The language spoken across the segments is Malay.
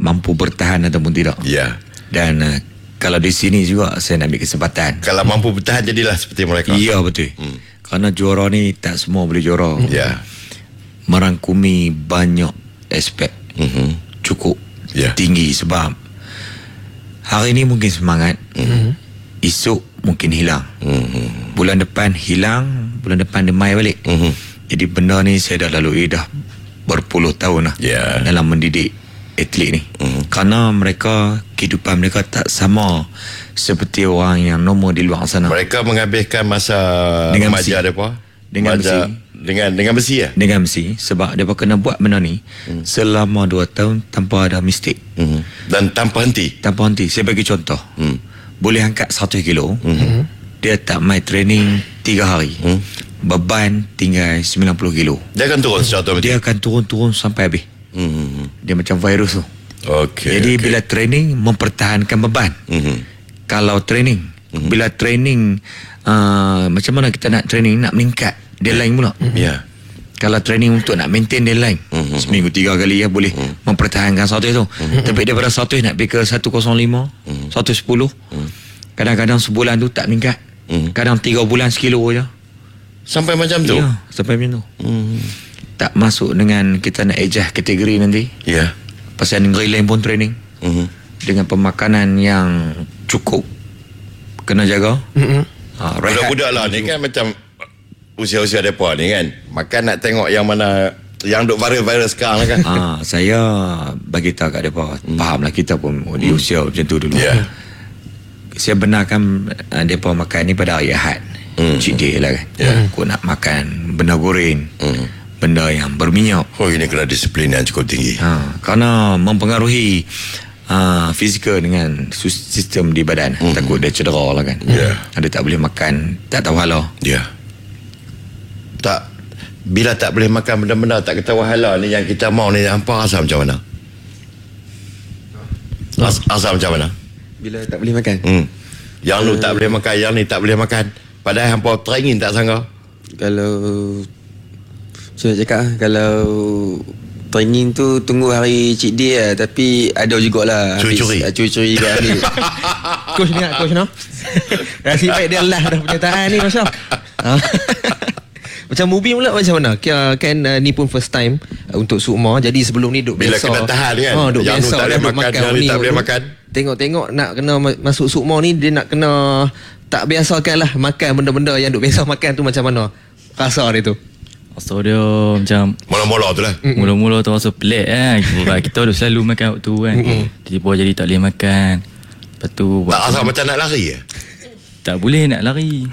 mampu bertahan ataupun tidak. Ya. Dan kalau di sini juga saya nak ambil kesempatan. Kalau mampu bertahan jadilah seperti mereka. Ya, betul. Kerana juara ni tak semua boleh juara. Ya. Merangkumi banyak aspek. Cukup tinggi sebab hari ni mungkin semangat, esok mungkin hilang, bulan depan hilang, bulan depan dia mai balik. Jadi benda ni saya dah lalui dah berpuluh tahun lah dalam mendidik atlet ni. Kerana mereka, kehidupan mereka tak sama seperti orang yang normal di luar sana. Mereka menghabiskan masa dengan remaja mereka dengan besi. Dengan besi ya? Dengan besi. Sebab mereka kena buat benda ni selama 2 tahun tanpa ada mistik. Dan tanpa henti. Tanpa henti. Saya bagi contoh. Boleh angkat 100 kilo. Dia tak main training 3 hari. Beban tinggal 90 kilo. Dia akan turun secara otomatik. Dia akan turun sampai habis. Dia macam virus tu. Jadi bila training mempertahankan beban. Kalau training, bila training macam mana kita nak training, nak meningkat, dia lain pula. Kalau training untuk nak maintain dia lain, seminggu 3 kali boleh mempertahankan 100 tu. Tapi daripada 100 nak pergi ke 105, 110, kadang-kadang sebulan tu tak meningkat. Kadang 3 bulan sekilo je. Sampai macam tu? Ya, sampai macam tu. Tak masuk dengan kita nak adjust kategori nanti. Ya. Pasal negeri lain pun training. Dengan pemakanan yang cukup, kena jaga. Budak-budak lah ni kan macam usia-usia mereka ni kan, makan nak tengok yang mana yang duk viral-viral sekarang lah kan. Saya bagi tahu kat mereka, faham lah kita pun di usia macam tu dulu. Saya benarkan mereka makan ni pada hari Ahad, cheat day lah kan. Kau nak makan benda goreng, benda yang berminyak. Ini kena disiplin yang cukup tinggi. Kerana mempengaruhi fizikal dengan sistem di badan. Takut dia cedera lah kan. Dia tak boleh makan, tak tahu hala. Tak, bila tak boleh makan benda-benda tak ketahui halal ni yang kita mau ni, hampa rasa macam mana? Rasa macam mana? Bila tak boleh makan? Yang lu tak boleh makan, yang ni tak boleh makan, padahal hampa teringin tak sangka. Kalau saya cakap, kalau training tu tunggu hari cheat day lah. Tapi ada jugalah curi-curi kat hari. Coach ni coach no. Nasib baik dia lah dah pernyataan ni Masya. Macam movie pula macam mana? Kan ni pun first time untuk Sukma. Jadi sebelum ni duk bila biasa. Bila kena tahan kan, duk yang biasa tak boleh makan, yang ni tak boleh makan. Tengok-tengok nak kena masuk Sukma ni, dia nak kena tak biasakan lah makan benda-benda yang duk biasa makan tu. Macam mana rasa dia tu? Rasa dia macam mula-mula tu lah. Mula-mula tu rasa pelik kan. Sebab kita duk selalu makan waktu kan. Tiba-tiba jadi tak boleh makan. Lepas tu tak rasa macam nak lari ya? Tak boleh nak lari.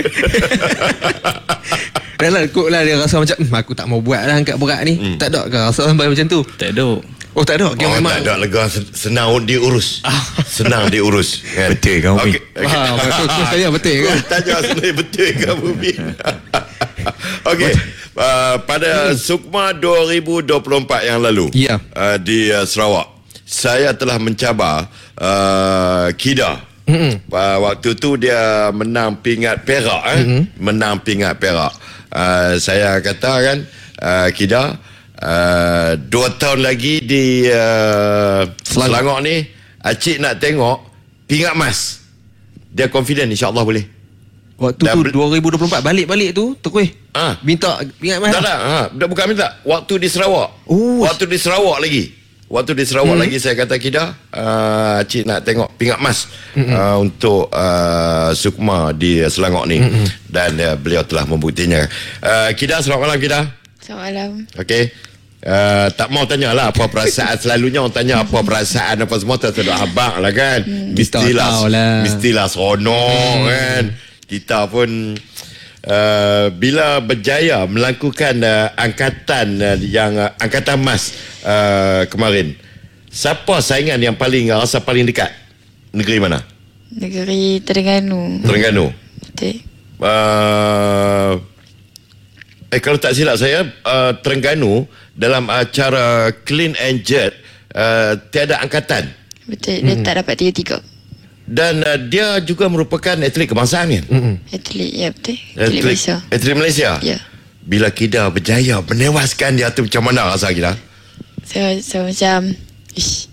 Dah lah kot lah dia rasa macam aku tak mau buat lah angkat berat ni. Tak ada ke rasa sampai macam tu? Tak ada. Oh tak ada? Memang tak ada, lega, senang diurus. Senang diurus kan? Betul kan Umi? Betul saya betul kan? Tanya sebenarnya betul kan Umi? Okey, pada Sukma 2024 yang lalu di Sarawak, saya telah mencabar Kida. Waktu tu dia menang pingat perak. Menang pingat perak. Saya kata kan, Kida, 2 tahun lagi di Selangor ni, Acik nak tengok pingat emas. Dia confident insyaAllah boleh. Waktu tu 2024 balik-balik tu Terkuih minta pingat emas. Tak bukan minta. Waktu di Sarawak. Waktu di Sarawak lagi saya kata Kida, Cik nak tengok pingat emas untuk Sukma di Selangor ni. Dan beliau telah membuktinya. Kida, selamat malam Kida. Selamat malam. Okey. Tak mau tanyalah apa perasaan. Selalunya orang tanya apa perasaan apa semua, tak tahu abang lah kan. Mestilah seronok kan. Kita pun bila berjaya melakukan angkatan angkatan emas kemarin, siapa saingan yang paling rasa paling dekat? Negeri mana? Negeri Terengganu. Betul. Kalau tak silap saya, Terengganu dalam acara Clean and Jerk tiada angkatan. Betul. Dia tak dapat 3-3. Dan dia juga merupakan atlet kebangsaan kan? Atlet, ya betul. Atlet Malaysia. Atlet Malaysia? Ya. Bila Kida berjaya menewaskan dia tu, macam mana rasa Kida? Saya macam,